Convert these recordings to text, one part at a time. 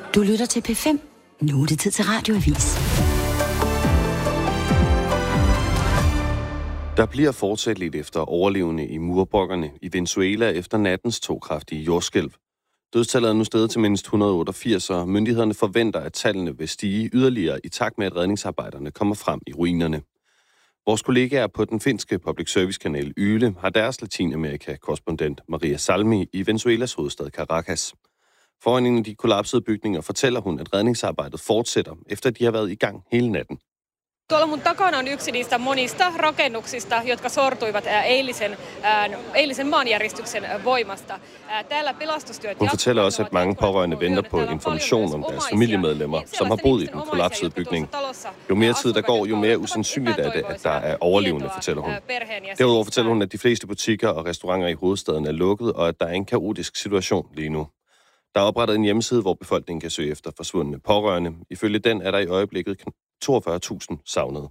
Du lytter til P5. Nu er det tid til Radioavis. Der bliver fortsat lidt efter overlevende i murbrokkerne i Venezuela efter nattens 2 kraftige jordskælv. Dødstallet er nu steget til mindst 188, og myndighederne forventer, at tallene vil stige yderligere i takt med, at redningsarbejderne kommer frem i ruinerne. Vores kollegaer på den finske public service-kanal Yle har deres Latinamerika-korrespondent Maria Salmi i Venezuelas hovedstad Caracas. Foran en af de kollapsede bygninger fortæller hun, at redningsarbejdet fortsætter, efter de har været i gang hele natten. Tuolla mun takana on yksi niistä monista rakennuksista, jotka sortuivat eilisen maanjäristyksen voimasta. Täällä pelastustyöt Hun fortæller også, at mange pårørende venter på information om deres familiemedlemmer, som har boet i den kollapsede bygning. Jo mere tid der går, jo mere usandsynligt er det, at der er overlevende, fortæller hun. Derudover fortæller hun, at de fleste butikker og restauranter i hovedstaden er lukket, og at der er en kaotisk situation lige nu. Der er oprettet en hjemmeside, hvor befolkningen kan søge efter forsvundne pårørende. Ifølge den er der i øjeblikket 42.000 savnede.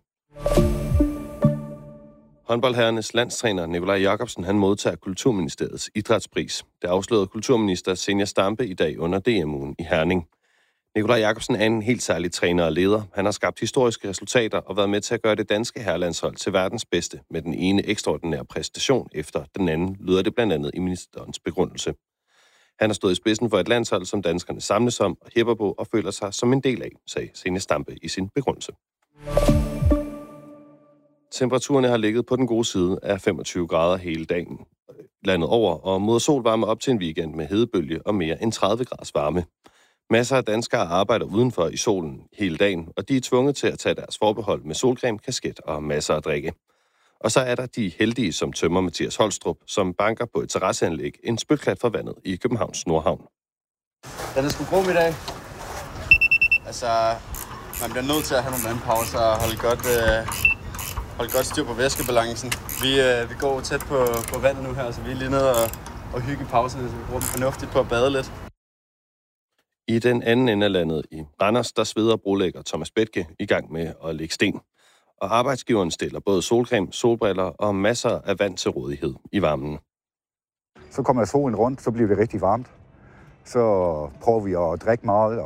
Håndboldherrenes landstræner Nikolaj Jakobsen, han modtager Kulturministeriets idrætspris. Det afslørede kulturminister Zenia Stampe i dag under DM-ugen i Herning. Nikolaj Jakobsen er en helt særlig træner og leder. Han har skabt historiske resultater og været med til at gøre det danske herrelandshold til verdens bedste med den ene ekstraordinære præstation efter den anden, lyder det blandt andet i ministerens begrundelse. Han har stået i spidsen for et landshold, som danskerne samles om og hæpper på og føler sig som en del af, sagde Zenia Stampe i sin begrundelse. Temperaturerne har ligget på den gode side af 25 grader hele dagen landet over, og mod sol varme op til en weekend med hedebølge og mere end 30 graders varme. Masser af danskere arbejder udenfor i solen hele dagen, og de er tvunget til at tage deres forbehold med solcreme, kasket og masser af drikke. Og så er der de heldige, som tømmer Mathias Holstrup, som banker på et terrasseanlæg en spytklat fra vandet i Københavns Nordhavn. Den er sgu grum i dag. Altså, man bliver nødt til at have nogle vandpauser og holde godt styr på væskebalancen. Vi går tæt på vandet nu her, så vi er lige nede og hygge i pauserne, så vi bruger dem fornuftigt på at bade lidt. I den anden ende af landet i Randers, der sveder brolægger Thomas Bethke i gang med at lægge sten. Og arbejdsgiveren stiller både solcreme, solbriller og masser af vand til rådighed i varmen. Så kommer solen rundt, så bliver det rigtig varmt. Så prøver vi at drikke meget